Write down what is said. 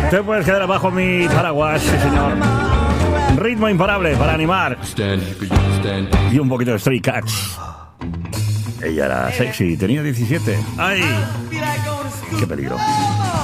Te puedes quedar abajo mi paraguas, sí señor. Ritmo imparable para animar. Y un poquito de Stray Cats. Ella era sexy, tenía 17. ¡Ay! ¡Qué peligro!